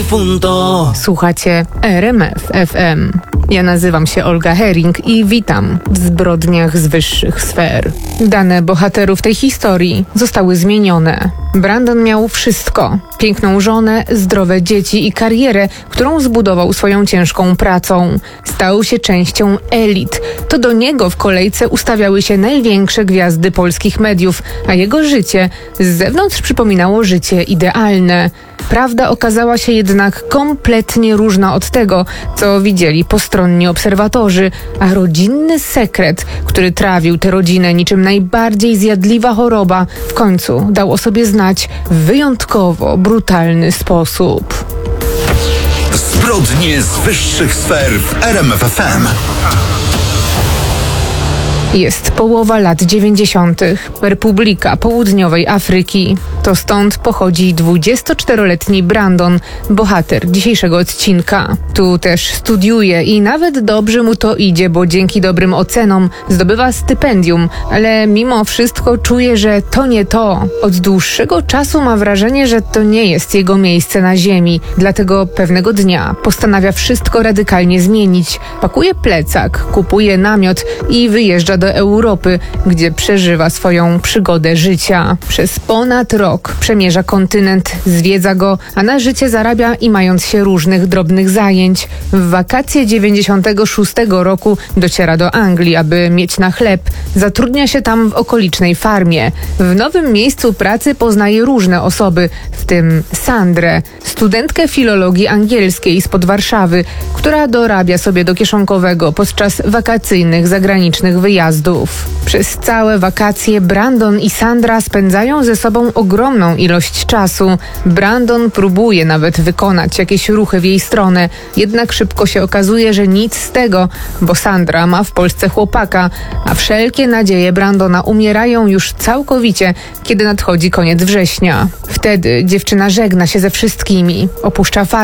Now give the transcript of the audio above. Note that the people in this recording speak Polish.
difunto. Słuchacie RMF FM. Ja nazywam się Olga Hering i witam w zbrodniach z wyższych sfer. Dane bohaterów tej historii zostały zmienione. Brandon miał wszystko. Piękną żonę, zdrowe dzieci i karierę, którą zbudował swoją ciężką pracą. Stał się częścią elit. To do niego w kolejce ustawiały się największe gwiazdy polskich mediów, a jego życie z zewnątrz przypominało życie idealne. Prawda okazała się jednak kompletnie różna od tego, co widzieli postronni obserwatorzy, a rodzinny sekret, który trawił tę rodzinę niczym najbardziej zjadliwa choroba, w końcu dał o sobie znać w wyjątkowo brutalny sposób. Zbrodnie z wyższych sfer w RMF FM. Jest połowa lat 90. Republika Południowej Afryki. To stąd pochodzi 24-letni Brandon, bohater dzisiejszego odcinka. Tu też studiuje i nawet dobrze mu to idzie, bo dzięki dobrym ocenom zdobywa stypendium, ale mimo wszystko czuje, że to nie to. Od dłuższego czasu ma wrażenie, że to nie jest jego miejsce na ziemi, dlatego pewnego dnia postanawia wszystko radykalnie zmienić. Pakuje plecak, kupuje namiot i wyjeżdża do Europy, gdzie przeżywa swoją przygodę życia. Przez ponad rok przemierza kontynent, zwiedza go, a na życie zarabia i mając się różnych drobnych zajęć. W wakacje 96 roku dociera do Anglii, aby mieć na chleb. Zatrudnia się tam w okolicznej farmie. W nowym miejscu pracy poznaje różne osoby, w tym Sandrę, studentkę filologii angielskiej spod Warszawy, która dorabia sobie do kieszonkowego podczas wakacyjnych zagranicznych wyjazdów. Przez całe wakacje Brandon i Sandra spędzają ze sobą ogromną ilość czasu. Brandon próbuje nawet wykonać jakieś ruchy w jej stronę, jednak szybko się okazuje, że nic z tego, bo Sandra ma w Polsce chłopaka, a wszelkie nadzieje Brandona umierają już całkowicie, kiedy nadchodzi koniec września. Wtedy dziewczyna żegna się ze wszystkimi, opuszcza farmę,